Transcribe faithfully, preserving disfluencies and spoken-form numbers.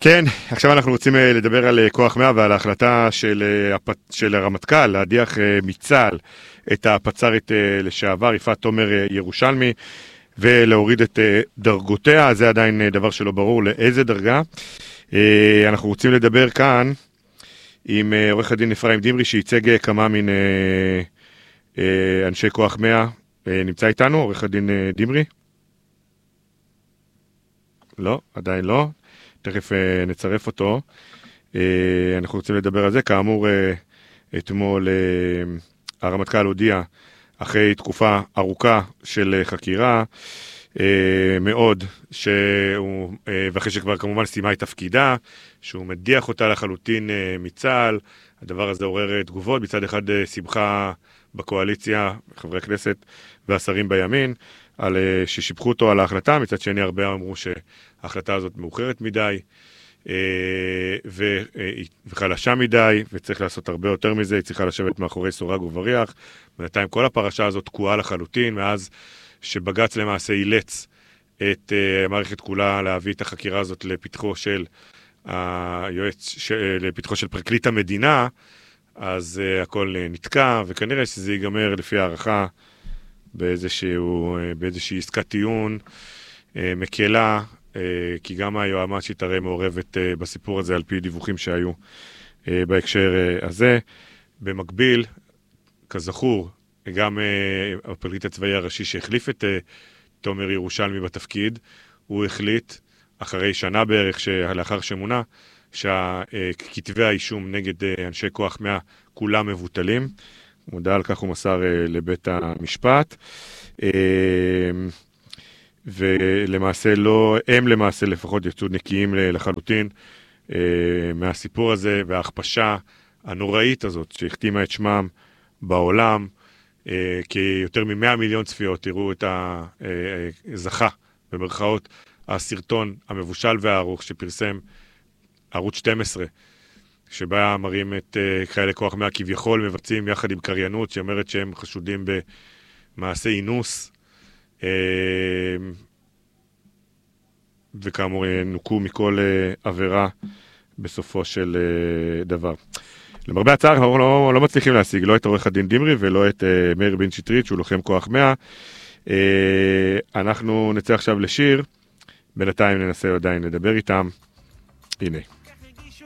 כן, עכשיו אנחנו רוצים לדבר על כוח מאה ועל ההחלטה של, של הרמטכ"ל להדיח מצה"ל את הפצ"רית לשעבר יפעת תומר ירושלמי ולהוריד את דרגותיה. זה עדיין דבר שלא ברור לאיזה דרגה. אנחנו רוצים לדבר כאן עם עורך הדין אפרים דמרי שייצג כמה מן אנשי כוח מאה. נמצא איתנו עורך הדין דמרי? לא, עדיין לא. תכף נצרף אותו. אנחנו רוצים לדבר על זה. כאמור, אתמול הרמטכ"ל הודיע אחרי תקופה ארוכה של חקירה מאוד, שהוא, ואחרי שכבר כמובן סיימה את תפקידה, שהוא מדיח אותה לחלוטין מצה"ל. הדבר הזה עורר תגובות. מצד אחד שמחה בקואליציה, חברי הכנסת והשרים בימין, על ששיבחו אותו על ההחלטה. מצד שני הרבה אמרו שההחלטה הזאת מאוחרת מדי וחלשה מדי, וצריך לעשות הרבה יותר מזה. היא צריכה לשבת מאחורי סורג ובריח. בינתיים כל הפרשה הזאת תקועה לחלוטין, מאז שבג"ץ למעשה אילץ את המערכת כולה להביא את החקירה הזאת לפתחו של היועץ, לפתחו של פרקליט המדינה. אז הכל נתקע, וכנראה שזה ייגמר לפי הערכה באיזשהו, באיזושהי עסקת טיעון מקלה, כי גם היועמ"שית הרי מעורבת בסיפור הזה על פי דיווחים שהיו בהקשר הזה. במקביל, כזכור, גם הפרקליט הצבאי הראשי שהחליף את תומר ירושלמי בתפקיד, הוא החליט, אחרי שנה בערך לאחר שמונה, שכתבי האישום נגד אנשי כוח מאה כולם מבוטלים. מודע על כך הוא מסר לבית המשפט. ולמעשה לא, הם למעשה לפחות יצאו נקיים לחלוטין מהסיפור הזה, וההכפשה הנוראית הזאת שהחתימה את שמם בעולם, כי יותר מ-מאה מיליון צפיות תראו את הזכה במרכאות הסרטון המבושל והארוך שפרסם ערוץ שתים עשרה, שבה מראים את חיילי כוח מאה כביכול מבצעים יחד עם קריינות שאומרת שהם חשודים במעשה אינוס, וכאמור נוקו מכל עבירה בסופו של דבר. למרבה הצער אנחנו לא, לא מצליחים להשיג לא את עורך הדין דמרי ולא את מאיר בן שטרית שהוא לוחם כוח מאה. אנחנו נצא עכשיו לשיר, בינתיים ננסה עדיין לדבר איתם. הנה.